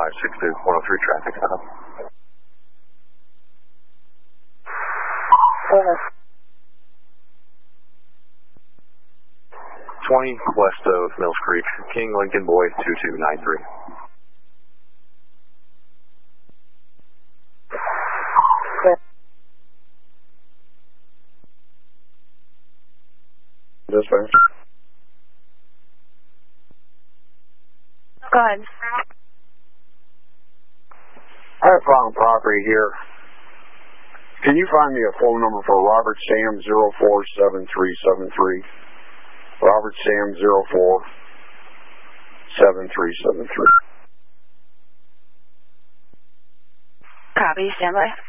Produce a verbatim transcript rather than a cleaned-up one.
five six two, one oh three traffic setup. Go ahead. twenty west of Mills Creek, King Lincoln Boy two two nine three. Dispatch. Go ahead. I have found property here. Can you find me a phone number for Robert Sam zero four seven three seven three? Robert Sam zero four seven three seven three. Copy, stand by.